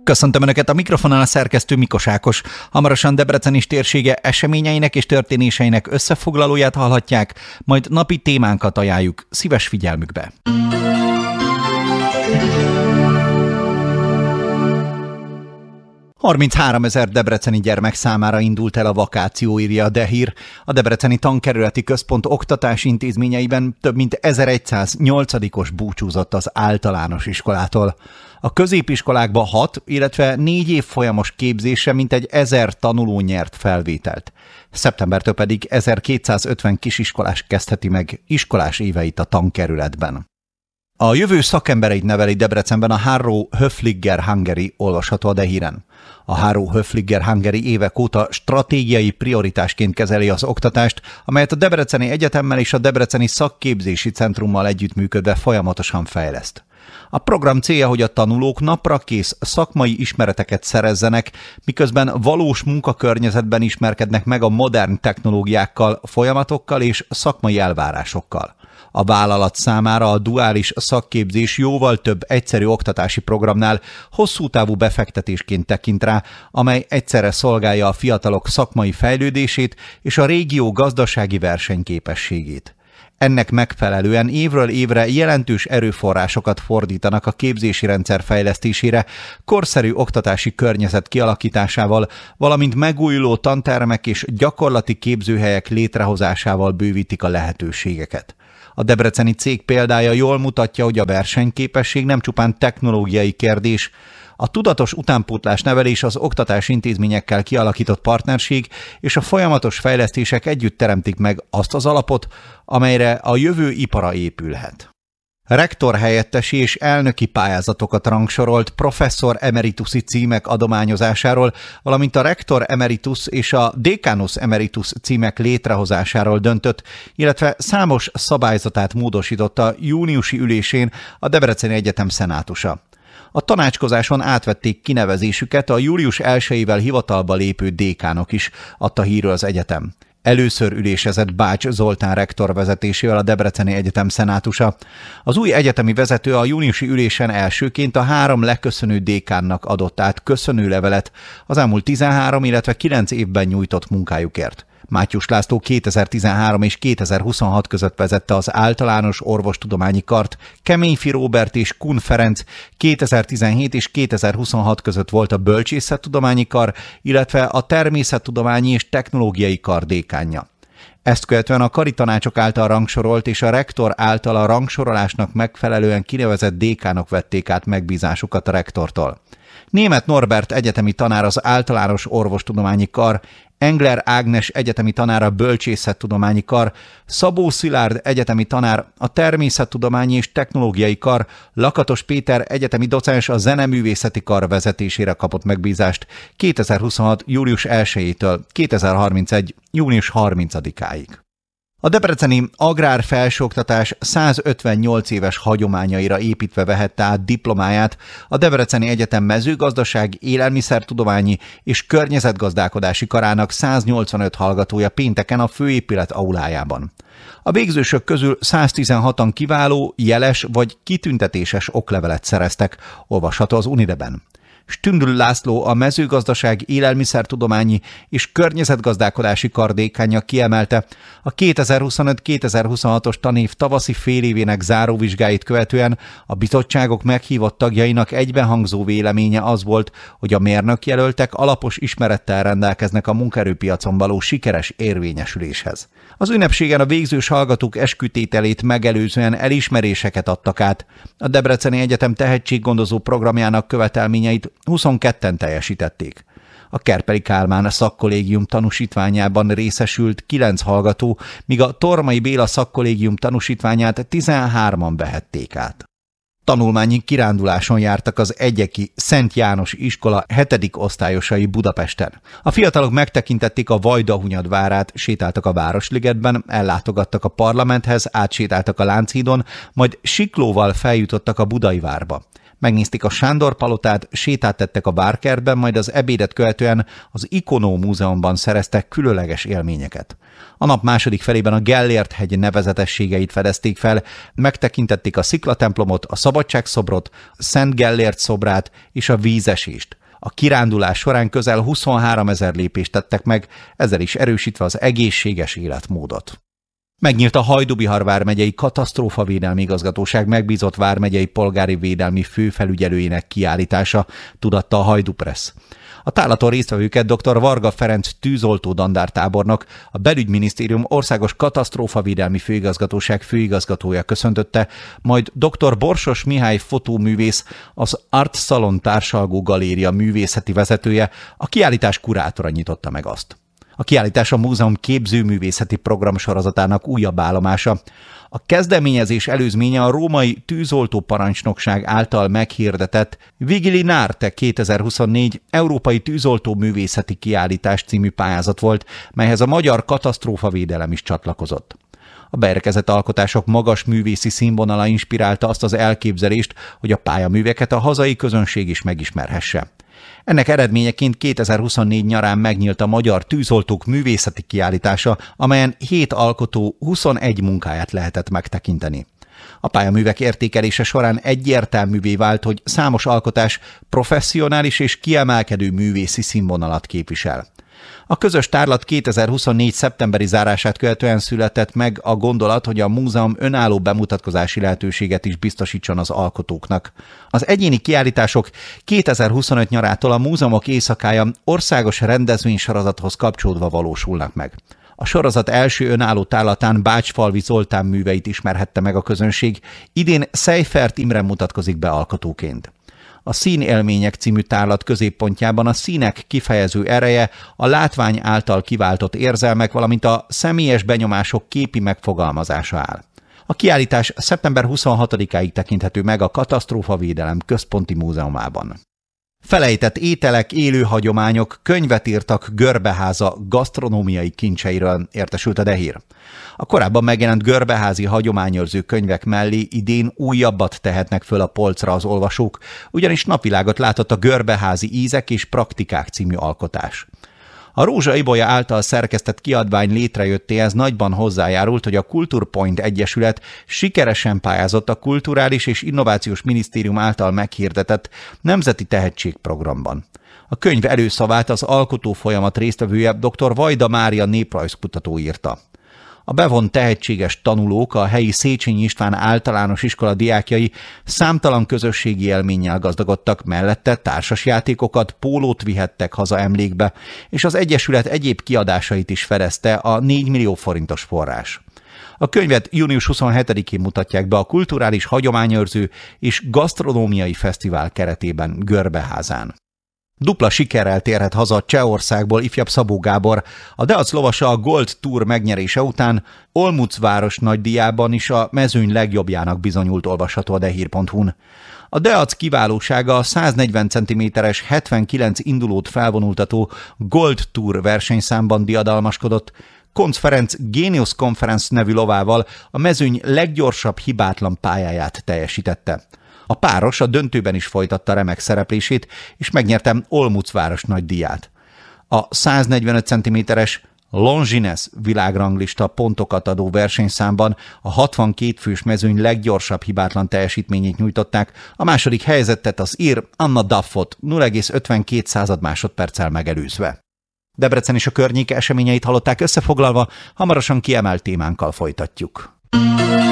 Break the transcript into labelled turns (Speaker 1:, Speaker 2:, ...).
Speaker 1: Köszöntöm Önöket, a mikrofonon a szerkesztő Mikos Ákos. Hamarosan Debrecen is térsége eseményeinek és történéseinek összefoglalóját hallhatják, majd napi témánkat ajánljuk szíves figyelmükbe. 33 000 debreceni gyermek számára indult el a vakáció, írja a Dehír. A Debreceni Tankerületi Központ oktatási intézményeiben több mint 1100 8-os búcsúzott az általános iskolától. A középiskolákba 6, illetve 4 évfolyamos képzésre mintegy 1000 tanuló nyert felvételt. Szeptembertől pedig 1250 kisiskolás kezdheti meg iskolás éveit a tankerületben. A jövő szakembereit neveli Debrecenben a Harrow Höfliger Hungary, olvasható a Dehíren. A Harrow Höfliger Hungary évek óta stratégiai prioritásként kezeli az oktatást, amelyet a Debreceni Egyetemmel és a Debreceni Szakképzési Centrummal együttműködve folyamatosan fejleszt. A program célja, hogy a tanulók naprakész szakmai ismereteket szerezzenek, miközben valós munkakörnyezetben ismerkednek meg a modern technológiákkal, folyamatokkal és szakmai elvárásokkal. A vállalat számára a duális szakképzés jóval több egyszerű oktatási programnál hosszú távú befektetésként tekint rá, amely egyszerre szolgálja a fiatalok szakmai fejlődését és a régió gazdasági versenyképességét. Ennek megfelelően évről évre jelentős erőforrásokat fordítanak a képzési rendszer fejlesztésére, korszerű oktatási környezet kialakításával, valamint megújuló tantermek és gyakorlati képzőhelyek létrehozásával bővítik a lehetőségeket. A debreceni cég példája jól mutatja, hogy a versenyképesség nem csupán technológiai kérdés. A tudatos utánpótlás nevelés, az oktatási intézményekkel kialakított partnerség és a folyamatos fejlesztések együtt teremtik meg azt az alapot, amelyre a jövő ipara épülhet. Rektor helyettesi és elnöki pályázatokat rangsorolt professzor emeritusi címek adományozásáról, valamint a rektor emeritus és a decanus emeritus címek létrehozásáról döntött, illetve számos szabályzatát módosította júniusi ülésén a Debreceni Egyetem szenátusa. A tanácskozáson átvették kinevezésüket a július 1-ével hivatalba lépő dékánok is, adta hírről az egyetem. Először ülésezett Bács Zoltán rektor vezetésével a Debreceni Egyetem szenátusa. Az új egyetemi vezető a júniusi ülésen elsőként a 3 leköszönő dékánnak adott át köszönőlevelet az elmúlt 13, illetve 9 évben nyújtott munkájukért. Mátyus László 2013 és 2026 között vezette az általános orvostudományi kart, Keményfi Róbert és Kun Ferenc 2017 és 2026 között volt a bölcsészettudományi kar, illetve a természettudományi és technológiai kar dékánja. Ezt követően a kari tanácsok által rangsorolt és a rektor által a rangsorolásnak megfelelően kinevezett dékánok vették át megbízásukat a rektortól. Németh Norbert egyetemi tanár az általános orvostudományi kar, Engler Ágnes egyetemi tanár a bölcsészettudományi kar, Szabó Szilárd egyetemi tanár a természettudományi és technológiai kar, Lakatos Péter egyetemi docens a zeneművészeti kar vezetésére kapott megbízást 2026. július 1-től 2031. június 30-áig. A debreceni agrár-felsőoktatás 158 éves hagyományaira építve vehette át diplomáját a Debreceni Egyetem mezőgazdaság, élelmiszertudományi és környezetgazdálkodási karának 185 hallgatója pénteken a főépület aulájában. A végzősök közül 116-an kiváló, jeles vagy kitüntetéses oklevelet szereztek, olvasható az Unideben. Stündl László, a mezőgazdaság, élelmiszertudományi és környezetgazdálkodási kar dékánja kiemelte, a 2025-2026-os tanév tavaszi félévének záróvizsgáit követően a bizottságok meghívott tagjainak egybenhangzó véleménye az volt, hogy a mérnökjelöltek alapos ismerettel rendelkeznek a munkaerőpiacon való sikeres érvényesüléshez. Az ünnepségen a végzős hallgatók eskütételét megelőzően elismeréseket adtak át. A Debreceni Egyetem tehetséggondozó programjának követelményeit 22-en teljesítették. A Kerpeli Kálmán szakkollégium tanúsítványában részesült 9 hallgató, míg a Tormai Béla szakkollégium tanúsítványát 13-an vehették át. Tanulmányi kiránduláson jártak az Egyeki Szent János iskola 7. osztályosai Budapesten. A fiatalok megtekintették a Vajdahunyad várát, sétáltak a Városligetben, ellátogattak a parlamenthez, átsétáltak a Lánchídon, majd siklóval feljutottak a Budai várba. Megnézték a Sándor palotát, sétát tettek a Várkertben, majd az ebédet követően az Ikonó Múzeumban szereztek különleges élményeket. A nap második felében a Gellért-hegy nevezetességeit fedezték fel, megtekintették a Sziklatemplomot, a Szabadságszobrot, a Szent Gellért szobrát és a vízesést. A kirándulás során közel 23 000 lépést tettek meg, ezzel is erősítve az egészséges életmódot. Megnyílt a Hajdú-Bihar vármegyei katasztrófavédelmi igazgatóság megbízott vármegyei polgári védelmi főfelügyelőjének kiállítása, tudatta a Hajdú Press. A távlaton résztvevőket dr. Varga Ferenc tűzoltó dandártábornok, a Belügyminisztérium Országos Katasztrófavédelmi Főigazgatóság főigazgatója köszöntötte, majd dr. Borsos Mihály fotóművész, az Art Salon társalgó galéria művészeti vezetője, a kiállítás kurátora nyitotta meg azt. A kiállítás a múzeum képzőművészeti programsorozatának újabb állomása. A kezdeményezés előzménye a római tűzoltó parancsnokság által meghirdetett Vigili Narte 2024 Európai Tűzoltó Művészeti Kiállítás című pályázat volt, melyhez a magyar katasztrófavédelem is csatlakozott. A beérkezett alkotások magas művészi színvonala inspirálta azt az elképzelést, hogy a pályaműveket a hazai közönség is megismerhesse. Ennek eredményeként 2024 nyarán megnyílt a Magyar Tűzoltók Művészeti Kiállítása, amelyen 7 alkotó 21 munkáját lehetett megtekinteni. A pályaművek értékelése során egyértelművé vált, hogy számos alkotás professzionális és kiemelkedő művészi színvonalat képvisel. A közös tárlat 2024. szeptemberi zárását követően született meg a gondolat, hogy a múzeum önálló bemutatkozási lehetőséget is biztosítson az alkotóknak. Az egyéni kiállítások 2025 nyarától a Múzeumok Éjszakája országos rendezvénysorozathoz kapcsolódva valósulnak meg. A sorozat első önálló tárlatán Bácsfalvi Zoltán műveit ismerhette meg a közönség, idén Seifert Imre mutatkozik be alkotóként. A Színélmények című tárlat középpontjában a színek kifejező ereje, a látvány által kiváltott érzelmek, valamint a személyes benyomások képi megfogalmazása áll. A kiállítás szeptember 26-áig tekinthető meg a Katasztrófavédelem Központi Múzeumában. Felejtett ételek, élő hagyományok, könyvet írtak Görbeháza gasztronómiai kincseiről, értesült a Dehír. A korábban megjelent görbeházi hagyományőrző könyvek mellé idén újabbat tehetnek föl a polcra az olvasók, ugyanis napvilágot látott a Görbeházi ízek és praktikák című alkotás. A Rózsa Ibolya által szerkesztett kiadvány létrejöttéhez nagyban hozzájárult, hogy a Kulturpoint Egyesület sikeresen pályázott a Kulturális és Innovációs Minisztérium által meghirdetett Nemzeti Tehetségprogramban. A könyv előszavát az alkotó folyamat résztvevője dr. Vajda Mária néprajzkutató írta. A bevont tehetséges tanulók, a helyi Széchenyi István általános iskola diákjai számtalan közösségi élménnyel gazdagodtak, mellette társasjátékokat, pólót vihettek haza emlékbe, és az Egyesület egyéb kiadásait is fedezte a 4 millió forintos forrás. A könyvet június 27-én mutatják be a Kulturális Hagyományőrző és Gasztronómiai Fesztivál keretében Görbeházán. Dupla sikerrel térhet haza Csehországból ifjabb Szabó Gábor. A Deac lovasa a Gold Tour megnyerése után Olmütz város nagydíjában is a mezőny legjobbjának bizonyult, olvasható a dehír.hu-n. A Deac kiválósága a 140 cm-es 79 indulót felvonultató Gold Tour versenyszámban diadalmaskodott. Koncz Ferenc Genius Conference nevű lovával a mezőny leggyorsabb hibátlan pályáját teljesítette. A páros a döntőben is folytatta remek szereplését, és megnyerte Olmütz város nagydíját. A 145 cm-es Longines világranglista pontokat adó versenyszámban a 62 fős mezőny leggyorsabb hibátlan teljesítményét nyújtották, a második helyzetet az ír Anna Duffot 0,52 másodperccel megelőzve. Debrecen és a környéke eseményeit hallották összefoglalva, hamarosan kiemelt témánkkal folytatjuk.